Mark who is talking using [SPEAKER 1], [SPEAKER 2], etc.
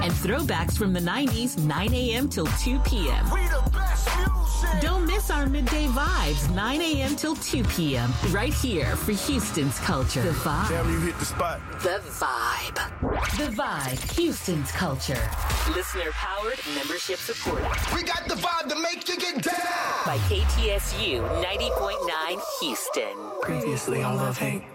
[SPEAKER 1] and throwbacks from the 90s, 9 a.m. till 2 p.m.
[SPEAKER 2] We the best music.
[SPEAKER 1] Don't miss our midday vibes, 9 a.m. till 2 p.m. right here for Houston's culture. The Vibe.
[SPEAKER 2] Damn, you hit the spot.
[SPEAKER 1] The Vibe. The Vibe, Houston's culture. Listener powered, membership supported.
[SPEAKER 2] We got the vibe to make you get down.
[SPEAKER 1] By KTSU 90.9 Houston.
[SPEAKER 3] Previously on Love Hate.